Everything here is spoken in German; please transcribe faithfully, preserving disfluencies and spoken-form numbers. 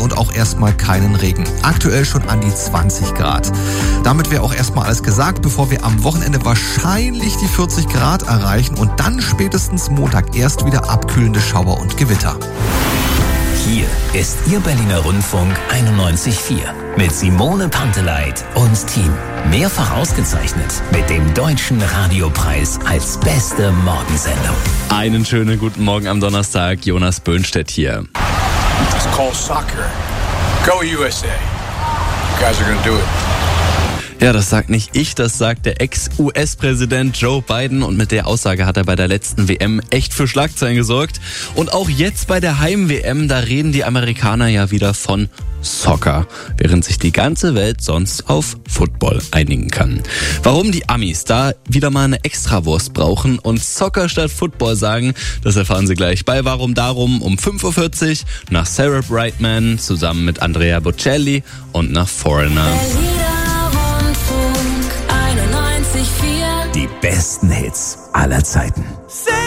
und auch erstmal keinen Regen. Aktuell schon an die zwanzig Grad. Damit wäre auch erstmal alles gesagt, bevor wir am Wochenende wahrscheinlich die vierzig Grad erreichen und dann spätestens Montag erst wieder abkühlende Schauer und Gewitter. Hier ist Ihr Berliner Rundfunk einundneunzig Komma vier mit Simone Panteleit und Team. Mehrfach ausgezeichnet mit dem Deutschen Radiopreis als beste Morgensendung. Einen schönen guten Morgen am Donnerstag, Jonas Böhnstedt hier. It's called soccer. Go U S A. You guys are gonna do it. Ja, das sagt nicht ich, das sagt der Ex-U S-Präsident Joe Biden und mit der Aussage hat er bei der letzten W M echt für Schlagzeilen gesorgt. Und auch jetzt bei der Heim-W M, da reden die Amerikaner ja wieder von Soccer, während sich die ganze Welt sonst auf Football einigen kann. Warum die Amis da wieder mal eine Extrawurst brauchen und Soccer statt Football sagen, das erfahren Sie gleich bei Warum Darum um fünf Uhr vierzig nach Sarah Brightman zusammen mit Andrea Bocelli und nach Foreigner. Die besten Hits aller Zeiten.